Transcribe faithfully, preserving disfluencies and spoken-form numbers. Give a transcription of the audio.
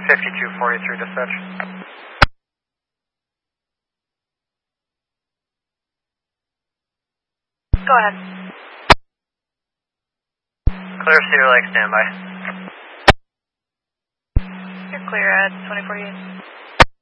fifty-two forty-three dispatch. Go ahead. Clear Cedar Lake, standby. You're clear at twenty forty-eight.